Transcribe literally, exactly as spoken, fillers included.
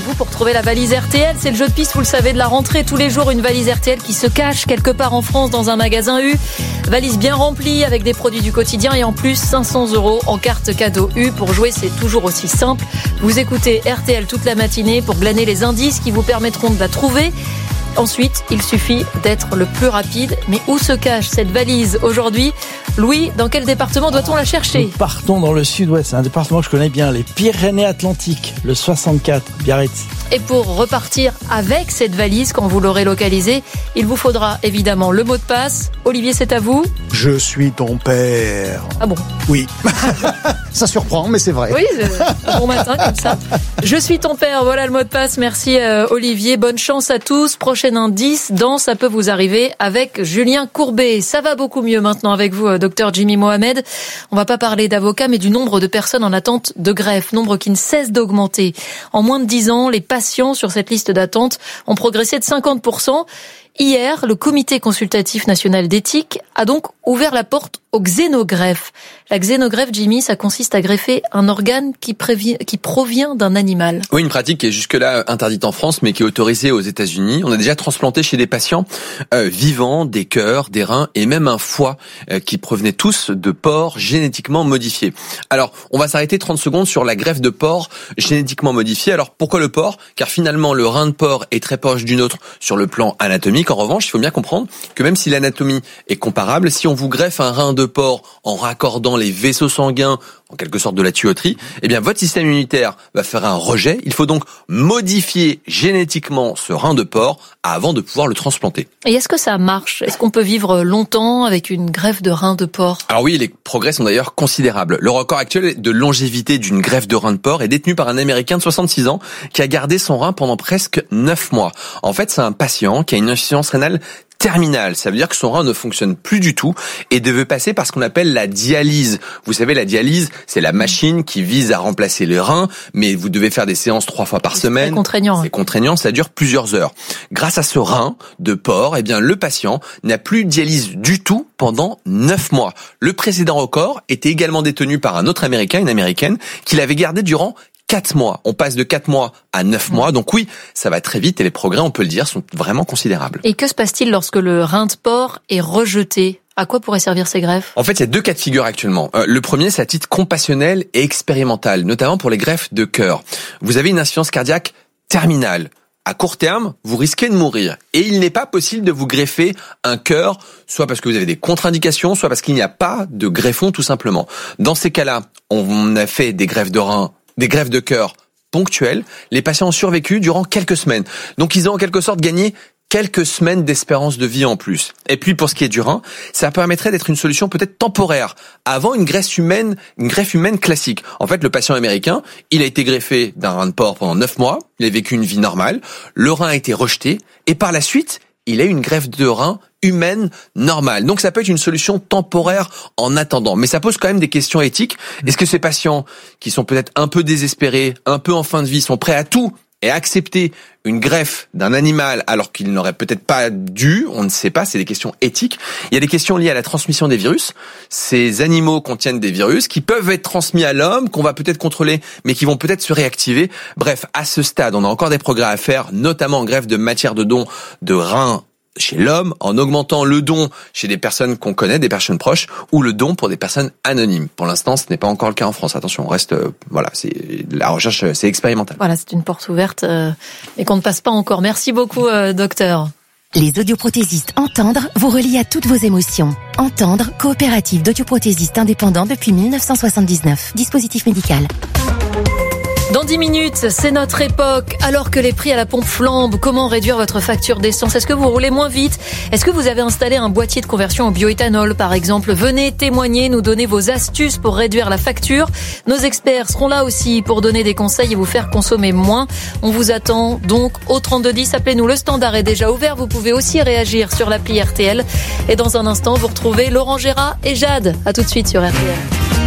vous pour trouver la valise R T L. C'est le jeu de piste, vous le savez, de la rentrée. Tous les jours, une valise R T L qui se cache quelque part en France dans un magasin U. Valise bien remplie avec des produits du quotidien et en plus cinq cents euros en carte cadeau U. Pour jouer, c'est toujours aussi simple. Vous écoutez R T L toute la matinée pour glaner les indices qui vous permettront de la trouver. Ensuite, il suffit d'être le plus rapide. Mais où se cache cette valise aujourd'hui ? Louis, dans quel département doit-on la chercher ? Nous partons dans le sud-ouest, c'est un département que je connais bien, les Pyrénées-Atlantiques, le soixante-quatre, Biarritz. Et pour repartir avec cette valise, quand vous l'aurez localisée, il vous faudra évidemment le mot de passe. Olivier, c'est à vous. Je suis ton père. Ah bon ? Oui. Ça surprend, mais c'est vrai. Oui, bon matin comme ça. Je suis ton père, voilà le mot de passe. Merci euh, Olivier, bonne chance à tous. Prochain indice, dans Ça peut vous arriver avec Julien Courbet. Ça va beaucoup mieux maintenant avec vous, docteur Jimmy Mohamed. On va pas parler d'avocats, mais du nombre de personnes en attente de greffe, nombre qui ne cesse d'augmenter. En moins de dix ans, les patients sur cette liste d'attente ont progressé de cinquante pour cent. Hier, le Comité consultatif national d'éthique a donc ouvert la porte aux xénogreffes. La xénogreffe, Jimmy, ça consiste à greffer un organe qui, prévient, qui provient d'un animal. Oui, une pratique qui est jusque-là interdite en France, mais qui est autorisée aux États-Unis. On a déjà transplanté chez des patients euh, vivants des cœurs, des reins et même un foie euh, qui provenaient tous de porcs génétiquement modifiés. Alors, on va s'arrêter trente secondes sur la greffe de porc génétiquement modifiée. Alors, pourquoi le porc ? Car finalement, le rein de porc est très proche du nôtre sur le plan anatomique. En revanche, il faut bien comprendre que même si l'anatomie est comparable, si on vous greffe un rein de porc en raccordant les vaisseaux sanguins, en quelque sorte de la tuyauterie, eh bien votre système immunitaire va faire un rejet. Il faut donc modifier génétiquement ce rein de porc avant de pouvoir le transplanter. Et est-ce que ça marche ? Est-ce qu'on peut vivre longtemps avec une greffe de rein de porc ? Alors oui, les progrès sont d'ailleurs considérables. Le record actuel de longévité d'une greffe de rein de porc est détenu par un Américain de soixante-six ans qui a gardé son rein pendant presque neuf mois. En fait, c'est un patient qui a une insuffisance rénale terminale. Ça veut dire que son rein ne fonctionne plus du tout et devait passer par ce qu'on appelle la dialyse. Vous savez, la dialyse, c'est la machine qui vise à remplacer les reins, mais vous devez faire des séances trois fois par semaine. C'est contraignant. C'est contraignant, ça dure plusieurs heures. Grâce à ce rein de porc, eh bien, le patient n'a plus de dialyse du tout pendant neuf mois. Le précédent record était également détenu par un autre Américain, une Américaine, qui l'avait gardé durant quatre mois. On passe de quatre mois à neuf mois. Donc oui, ça va très vite et les progrès, on peut le dire, sont vraiment considérables. Et que se passe-t-il lorsque le rein de porc est rejeté ? À quoi pourraient servir ces greffes ? En fait, il y a deux cas de figure actuellement. Euh, le premier, c'est à titre compassionnel et expérimental, notamment pour les greffes de cœur. Vous avez une insuffisance cardiaque terminale. À court terme, vous risquez de mourir. Et il n'est pas possible de vous greffer un cœur, soit parce que vous avez des contre-indications, soit parce qu'il n'y a pas de greffon, tout simplement. Dans ces cas-là, on a fait des greffes de rein, des greffes de cœur ponctuelles. Les patients ont survécu durant quelques semaines. Donc, ils ont en quelque sorte gagné quelques semaines d'espérance de vie en plus. Et puis, pour ce qui est du rein, ça permettrait d'être une solution peut-être temporaire avant une greffe humaine, une greffe humaine classique. En fait, le patient américain, il a été greffé d'un rein de porc pendant neuf mois. Il a vécu une vie normale. Le rein a été rejeté. Et par la suite, il a eu une greffe de rein humaine normale. Donc ça peut être une solution temporaire en attendant. Mais ça pose quand même des questions éthiques. Est-ce que ces patients qui sont peut-être un peu désespérés, un peu en fin de vie, sont prêts à tout et à accepter une greffe d'un animal alors qu'il n'aurait peut-être pas dû? On ne sait pas, c'est des questions éthiques. Il y a des questions liées à la transmission des virus. Ces animaux contiennent des virus qui peuvent être transmis à l'homme, qu'on va peut-être contrôler, mais qui vont peut-être se réactiver. Bref, à ce stade, on a encore des progrès à faire, notamment en greffe de matière de don de reins chez l'homme, en augmentant le don chez des personnes qu'on connaît, des personnes proches, ou le don pour des personnes anonymes. Pour l'instant, ce n'est pas encore le cas en France. Attention, on reste, euh, voilà, c'est la recherche, c'est expérimental. Voilà, c'est une porte ouverte euh, et qu'on ne passe pas encore. Merci beaucoup, euh, docteur. Les audioprothésistes Entendre vous relient à toutes vos émotions. Entendre, coopérative d'audioprothésistes indépendants depuis mille neuf cent soixante-dix-neuf. Dispositif médical. Dans dix minutes, c'est notre époque. Alors que les prix à la pompe flambent, comment réduire votre facture d'essence ? Est-ce que vous roulez moins vite ? Est-ce que vous avez installé un boîtier de conversion au bioéthanol, par exemple ? Venez témoigner, nous donner vos astuces pour réduire la facture. Nos experts seront là aussi pour donner des conseils et vous faire consommer moins. On vous attend donc au trente-deux dix. Appelez-nous, le standard est déjà ouvert. Vous pouvez aussi réagir sur l'appli R T L. Et dans un instant, vous retrouvez Laurent Gérard et Jade. À tout de suite sur R T L.